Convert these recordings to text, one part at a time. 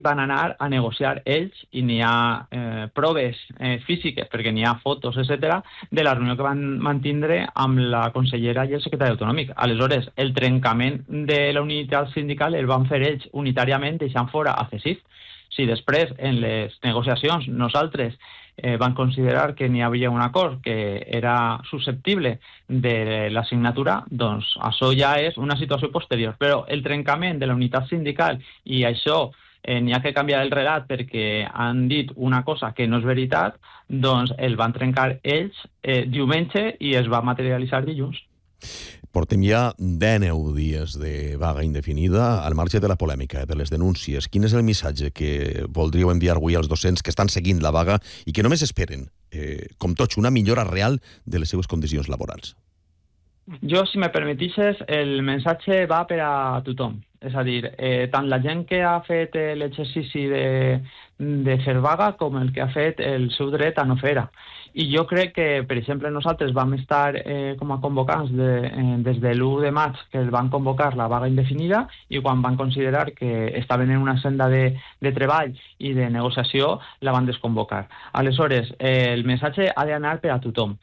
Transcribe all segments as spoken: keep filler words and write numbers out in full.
van anar a negociar ells i n'hi ha eh, proves eh, físiques, perquè n'hi ha fotos, etcètera, de la reunió que van mantindre amb la consellera i el secretari autonòmic. Aleshores, el trencament de la unitat sindical el van fer ells unitàriament deixant fora a CESIF. Si després, en les negociacions, nosaltres eh, van considerar que n'hi havia un acord que era susceptible de la signatura, doncs això ja és una situació posterior. Però el trencament de la unitat sindical i això Eh, n'hi ha que canviar el relat perquè han dit una cosa que no és veritat, doncs el van trencar ells eh, diumenge i es va materialitzar dilluns. Portem ja dinou dies de vaga indefinida al marge de la polèmica, de les denúncies. Quin és el missatge que voldríeu enviar avui als docents que estan seguint la vaga i que només esperen, eh, com tots, una millora real de les seves condicions laborals? Jo, si me permetixes, el missatge va per a tothom. És a dir, eh, tant la gent que ha fet l'exercici de, de fer vaga com el que ha fet el seu dret a no fer-la. I jo crec que, per exemple, nosaltres vam estar eh, com a convocants de, eh, des de l'u de maig, que el van convocar la vaga indefinida, i quan van considerar que estaven en una senda de, de treball i de negociació, la van desconvocar. Aleshores, eh, el missatge ha d'anar per a tothom.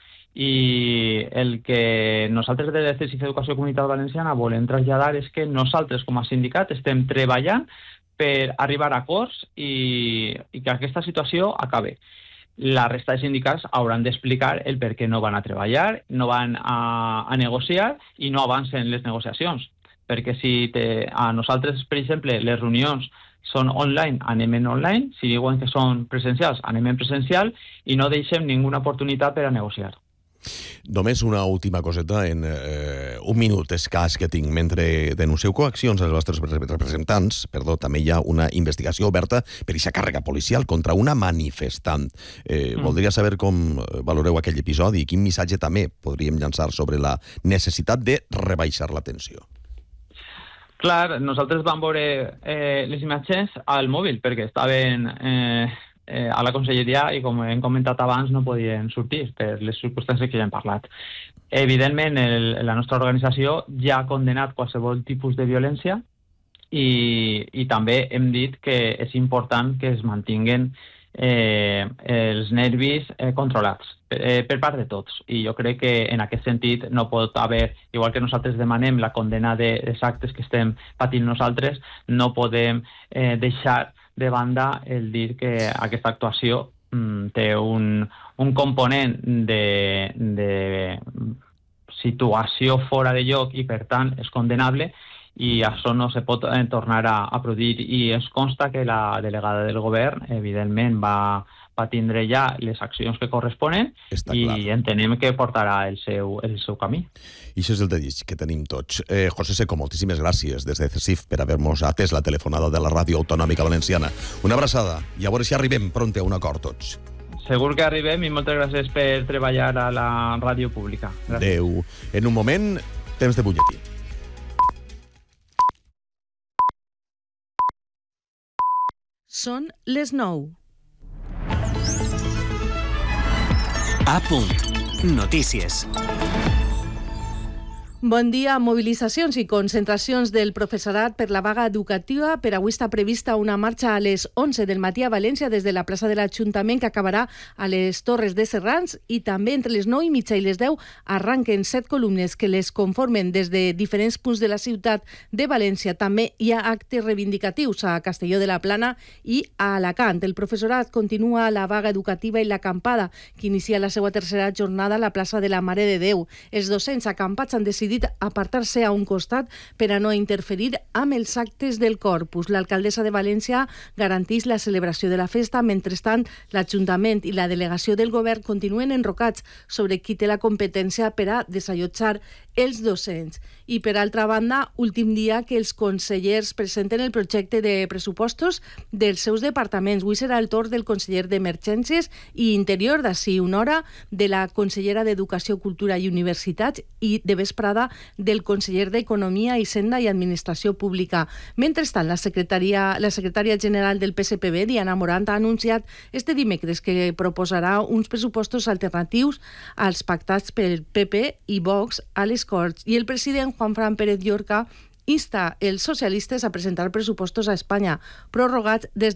I el que nosaltres des de CESIF Educació Comunitat Valenciana volem traslladar és que nosaltres com a sindicat estem treballant per arribar a acords i, i que aquesta situació acabe. La resta de sindicats hauran d'explicar el per què no van a treballar, no van a, a negociar i no avancen les negociacions. Perquè si te, a nosaltres, per exemple, les reunions són online, anem en online, si diuen que són presencials, anem en presencial i no deixem ninguna oportunitat per a negociar. Només una última coseta en eh, un minut escàs que tinc. Mentre denuncieu coaccions als vostres representants, perdó, també hi ha una investigació oberta per aquesta càrrega policial contra una manifestant. Eh, mm. Voldria saber com valoreu aquell episodi i quin missatge també podríem llançar sobre la necessitat de rebaixar la tensió. Clar, nosaltres vam veure eh, les imatges al mòbil perquè estaven eh, eh, a la conselleria i, com hem comentat abans, no podien sortir per les circumstàncies que ja hem parlat. Evidentment, el, la nostra organització ja ha condenat qualsevol tipus de violència i, i també hem dit que és important que es mantinguen eh, els nervis eh, controlats eh, per part de tots. I jo crec que en aquest sentit no pot haver, igual que nosaltres demanem la condena de, dels actes que estem patint nosaltres, no podem eh, deixar de banda el dir que aquesta actuació mm, té un, un component de, de situació fora de lloc i per tant és condenable i això no se pot eh, tornar a, a produir. I ens consta que la delegada del govern evidentment va, va tindre ja les accions que corresponen Està i clar. entenem que portarà el seu, el seu camí. I això és el desig que tenim tots. Eh, José Seco, moltíssimes gràcies des de CESIF per haver-nos atès la telefonada de la Ràdio Autonòmica Valenciana. Una abraçada i a veure si arribem pront a un acord tots. Segur que arribem i moltes gràcies per treballar a la ràdio pública. Gràcies. Adéu. En un moment, temps de butlletí. Són les nou. A punt. Notícies. Bon dia. Mobilitzacions i concentracions del professorat per la vaga educativa. Per avui està prevista una marxa a les onze del matí a València des de la plaça de l'Ajuntament que acabarà a les Torres de Serrans i també entre les nou i mitja i les deu arranquen set columnes que les conformen des de diferents punts de la ciutat de València. També hi ha actes reivindicatius a Castelló de la Plana i a Alacant. El professorat continua la vaga educativa i l'acampada que inicia la seva tercera jornada a la plaça de la Mare de Déu. Els docents acampats han decidit apartar-se a un costat per a no interferir amb els actes del corpus. L'alcaldessa de València garanteix la celebració de la festa. Mentrestant, l'Ajuntament i la delegació del govern continuen enrocats sobre qui té la competència per a desallotjar els docents. I, per altra banda, últim dia que els consellers presenten el projecte de pressupostos dels seus departaments. Avui serà el torn del conseller d'Emergències i Interior, d'ací una hora, de la consellera d'Educació, Cultura i Universitats i de vesprada del conseller d'Economia, Hisenda i Administració Pública. Mentrestant, la secretària, la secretària general del P S P B, Diana Morant, ha anunciat este dimecres que proposarà uns pressupostos alternatius als pactats pel P P i Vox a les Corts. I el president Juanfran Pérez Llorca insta els socialistes a presentar pressupostos a Espanya prorrogats des